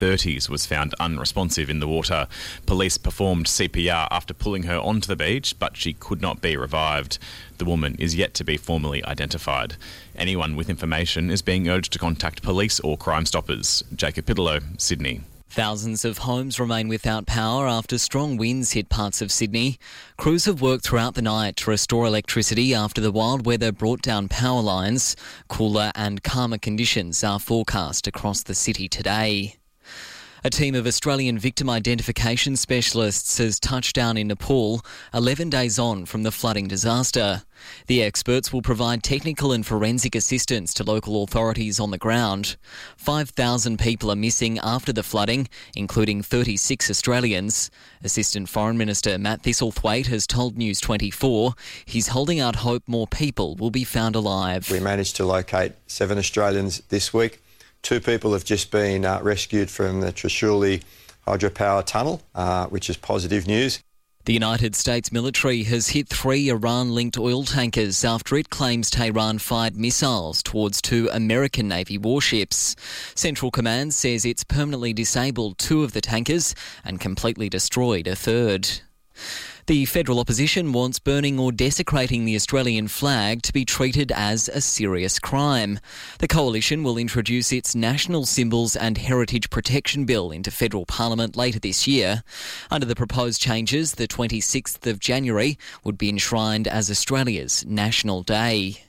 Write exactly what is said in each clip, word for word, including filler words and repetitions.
thirties was found unresponsive in the water. Police performed C P R after pulling her onto the beach, but she could not be revived. The woman is yet to be formally identified. Anyone with information is being urged to contact police or Crime Stoppers. Jacob Pidelow, Sydney. Thousands of homes remain without power after strong winds hit parts of Sydney. Crews have worked throughout the night to restore electricity after the wild weather brought down power lines. Cooler and calmer conditions are forecast across the city today. A team of Australian victim identification specialists has touched down in Nepal, eleven days on from the flooding disaster. The experts will provide technical and forensic assistance to local authorities on the ground. five thousand people are missing after the flooding, including thirty-six Australians. Assistant Foreign Minister Matt Thistlethwaite has told News twenty-four he's holding out hope more people will be found alive. We managed to locate seven Australians this week. Two people have just been uh, rescued from the Trishuli hydropower tunnel, uh, which is positive news. The United States military has hit three Iran-linked oil tankers after it claims Tehran fired missiles towards two American Navy warships. Central Command says it's permanently disabled two of the tankers and completely destroyed a third. The federal opposition wants burning or desecrating the Australian flag to be treated as a serious crime. The coalition will introduce its National Symbols and Heritage Protection Bill into federal parliament later this year. Under the proposed changes, the twenty-sixth of January would be enshrined as Australia's National Day.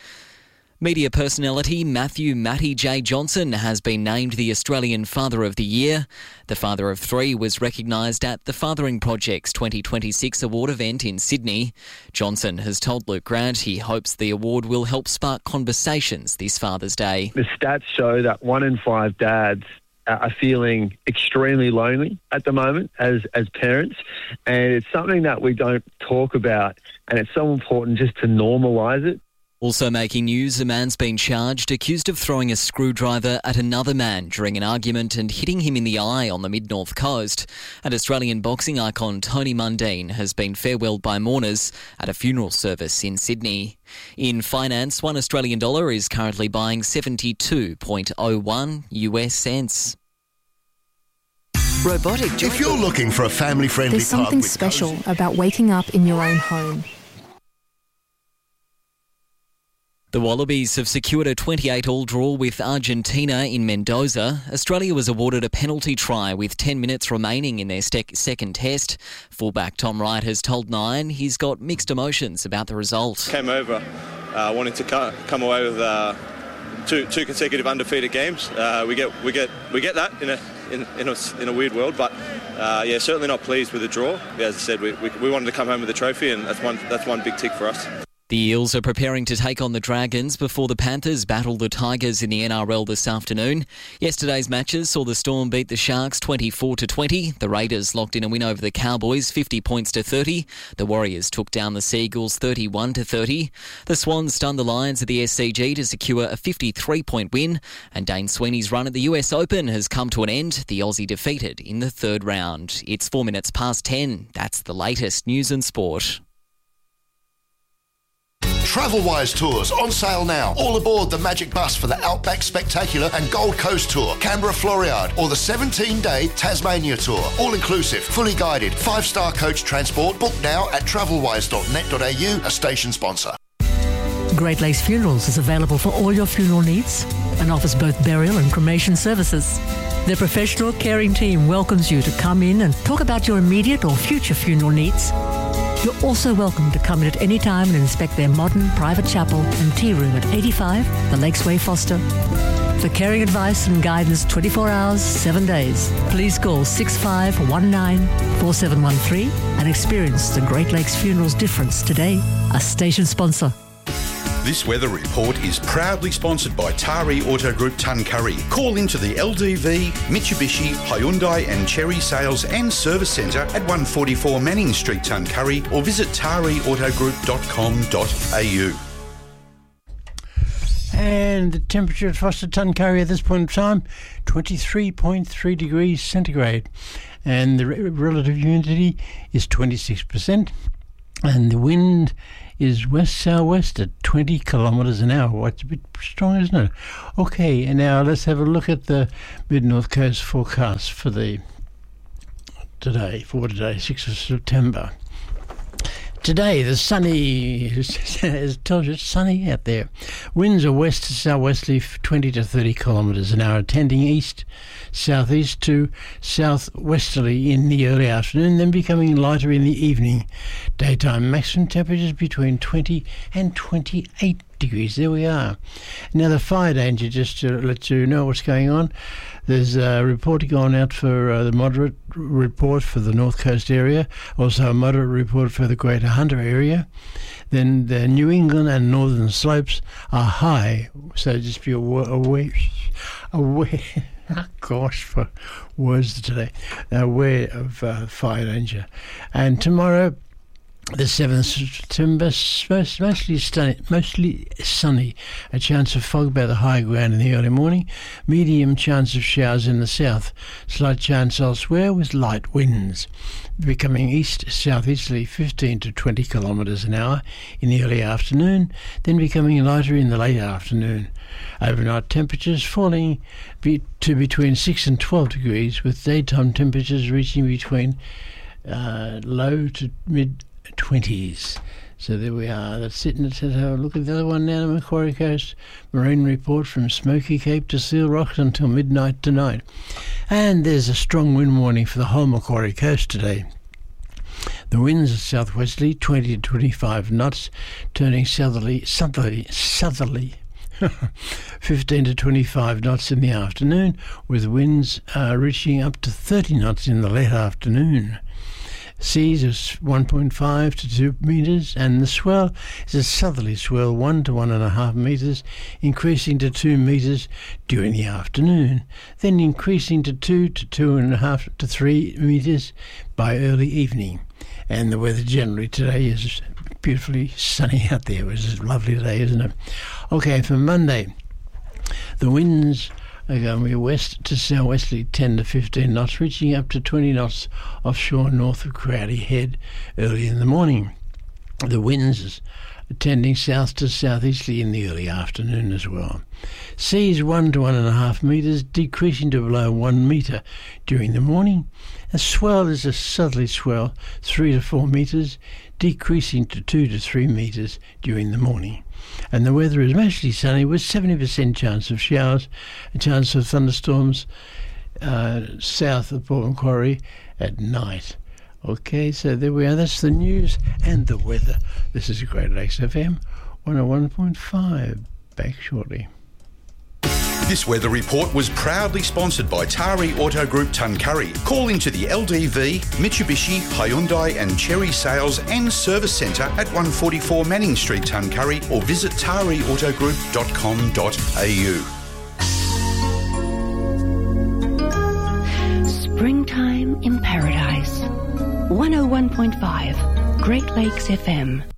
Media personality Matthew Matty J. Johnson has been named the Australian Father of the Year. The father of three was recognised at the Fathering Project's twenty twenty-six award event in Sydney. Johnson has told Luke Grant he hopes the award will help spark conversations this Father's Day. The stats show that one in five dads are feeling extremely lonely at the moment as, as parents, and it's something that we don't talk about, and it's so important just to normalise it. Also making news, a man's been charged accused of throwing a screwdriver at another man during an argument and hitting him in the eye on the mid-north coast. And Australian boxing icon Tony Mundine has been farewelled by mourners at a funeral service in Sydney. In finance, one Australian dollar is currently buying seventy-two point oh one U S cents. Robotic. If you're looking for a family-friendly There's something pub special cozy- about waking up in your own home. The Wallabies have secured a twenty-eight all draw with Argentina in Mendoza. Australia was awarded a penalty try with ten minutes remaining in their stec- second test. Fullback Tom Wright has told Nine he's got mixed emotions about the result. Came over uh, wanting to co- come away with uh, two two consecutive undefeated games. Uh, we get we get we get that in a in, in a in a weird world, but uh, yeah, certainly not pleased with the draw. As I said, we, we we wanted to come home with a trophy, and that's one that's one big tick for us. The Eels are preparing to take on the Dragons before the Panthers battle the Tigers in the N R L this afternoon. Yesterday's matches saw the Storm beat the Sharks twenty-four to twenty. The Raiders locked in a win over the Cowboys fifty points to thirty. The Warriors took down the Seagulls thirty-one to thirty. The Swans stunned the Lions at the S C G to secure a fifty-three point win. And Dane Sweeney's run at the U S Open has come to an end. The Aussie defeated in the third round. It's four minutes past ten. That's the latest news and sport. Travelwise Tours on sale now. All aboard the Magic Bus for the Outback Spectacular and Gold Coast Tour, Canberra Floriade, or the seventeen-day Tasmania Tour. All inclusive, fully guided, five-star coach transport. Book now at travelwise dot net dot a u, a station sponsor. Great Lakes Funerals is available for all your funeral needs and offers both burial and cremation services. Their professional caring team welcomes you to come in and talk about your immediate or future funeral needs. You're also welcome to come in at any time and inspect their modern private chapel and tea room at eighty-five The Lakes Way, Foster. For caring advice and guidance twenty-four hours, seven days, please call six five one nine four seven one three and experience the Great Lakes Funerals difference today. A station sponsor. This weather report is proudly sponsored by Tari Auto Group Tuncurry. Call into the L D V, Mitsubishi, Hyundai and Chery Sales and Service Centre at one forty-four Manning Street, Tuncurry, or visit tari auto group dot com dot a u. And the temperature at Foster Tuncurry at this point in time, twenty-three point three degrees centigrade. And the re- relative humidity is twenty-six percent. And the wind is west-southwest at twenty kilometres an hour. Well, it's a bit strong, isn't it? Okay, and now let's have a look at the Mid-North Coast forecast for the today, for today, sixth of September. Today, the sunny, it tells you it's sunny out there. Winds are west to southwesterly, twenty to thirty kilometres an hour, tending east, southeast to southwesterly in the early afternoon, then becoming lighter in the evening. Daytime maximum temperatures between twenty and twenty-eight degrees. There we are. Now the fire danger, just to let you know what's going on. There's a report going out for uh, the moderate report for the North Coast area, also a moderate report for the Greater Hunter area. Then the New England and Northern Slopes are high, so just be aware, aware, aware oh gosh, for words today, aware of uh, fire danger. And tomorrow, the seventh of September, mostly sunny, mostly sunny. A chance of fog by the high ground in the early morning. Medium chance of showers in the south. Slight chance elsewhere with light winds. Becoming east-southeasterly fifteen to twenty kilometres an hour in the early afternoon, then becoming lighter in the late afternoon. Overnight temperatures falling be- to between six and twelve degrees, with daytime temperatures reaching between uh, low to mid twenties. So there we are. That's it. Let's have a look at the other one now. The Macquarie Coast Marine Report from Smoky Cape to Seal Rock until midnight tonight. And there's a strong wind warning for the whole Macquarie Coast today. The winds are southwesterly, twenty to twenty-five knots, turning southerly, southerly, southerly, fifteen to twenty-five knots in the afternoon, with winds uh, reaching up to thirty knots in the late afternoon. Seas is one point five to two metres, and the swell is a southerly swell, one to one and a half metres, increasing to two metres during the afternoon, then increasing to two to two and a half to three metres by early evening. And the weather generally today is beautifully sunny out there. It was lovely today, isn't it? Okay, for Monday, the winds are going to be west to southwesterly ten to fifteen knots, reaching up to twenty knots offshore north of Crowdy Head early in the morning. The winds are tending south to southeasterly in the early afternoon as well. Seas one to one and a half metres, decreasing to below one metre during the morning. A swell is a southerly swell, three to four metres, decreasing to two to three metres during the morning. And the weather is mostly sunny with seventy percent chance of showers, a chance of thunderstorms uh, south of Port Macquarie at night. Okay, so there we are. That's the news and the weather. This is Great Lakes F M one oh one point five. Back shortly. This weather report was proudly sponsored by Tari Auto Group Tuncurry. Call into the L D V, Mitsubishi, Hyundai and Cherry Sales and Service Centre at one forty-four Manning Street, Tuncurry, or visit tari auto group dot com dot a u. Springtime in Paradise. one oh one point five Great Lakes F M.